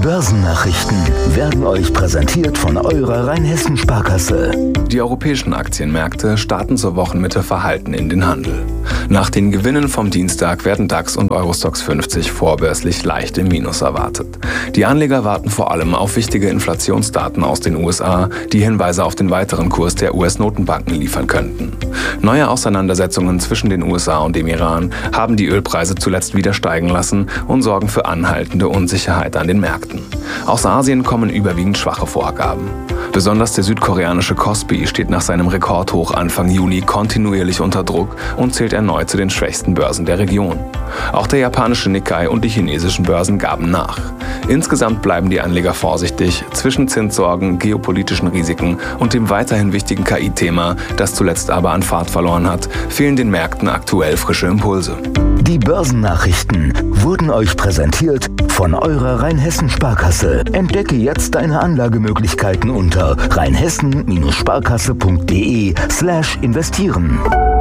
Börsennachrichten werden euch präsentiert von eurer Rheinhessen-Sparkasse. Die europäischen Aktienmärkte starten zur Wochenmitte verhalten in den Handel. Nach den Gewinnen vom Dienstag werden DAX und Eurostoxx 50 vorbörslich leicht im Minus erwartet. Die Anleger warten vor allem auf wichtige Inflationsdaten aus den USA, die Hinweise auf den weiteren Kurs der US-Notenbanken liefern könnten. Neue Auseinandersetzungen zwischen den USA und dem Iran haben die Ölpreise zuletzt wieder steigen lassen und sorgen für anhaltende Unsicherheit an den Märkten. Aus Asien kommen überwiegend schwache Vorgaben. Besonders der südkoreanische Kospi steht nach seinem Rekordhoch Anfang Juni kontinuierlich unter Druck und zählt erneut zu den schwächsten Börsen der Region. Auch der japanische Nikkei und die chinesischen Börsen gaben nach. Insgesamt bleiben die Anleger vorsichtig zwischen Zinssorgen, geopolitischen Risiken und dem weiterhin wichtigen KI-Thema, das zuletzt aber an Fahrt verloren hat, fehlen den Märkten aktuell frische Impulse. Die Börsennachrichten wurden euch präsentiert von eurer Rheinhessen-Sparkasse. Entdecke jetzt deine Anlagemöglichkeiten unter rheinhessen-sparkasse.de/investieren.